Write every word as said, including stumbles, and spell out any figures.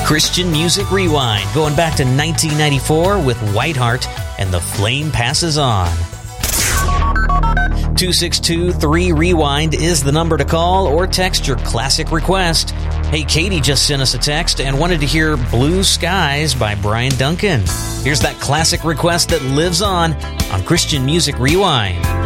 Christian Music Rewind, going back to nineteen ninety-four with Whiteheart and The Flame Passes On. two six two three rewind is the number to call or text your classic request. Hey, Katie just sent us a text and wanted to hear Blue Skies by Brian Duncan. Here's that classic request that lives on on Christian Music Rewind.